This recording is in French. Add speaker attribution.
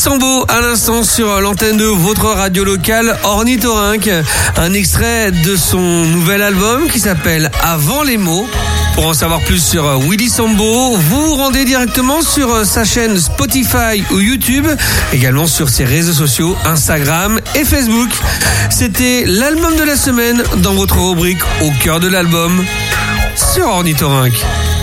Speaker 1: Sambo à l'instant sur l'antenne de votre radio locale Ornithorynque. Un extrait de son nouvel album qui s'appelle Avant les mots. Pour en savoir plus sur Willy Sambo, vous vous rendez directement sur sa chaîne Spotify ou YouTube, également sur ses réseaux sociaux Instagram et Facebook. C'était l'album de la semaine dans votre rubrique Au cœur de l'album sur Ornithorynque.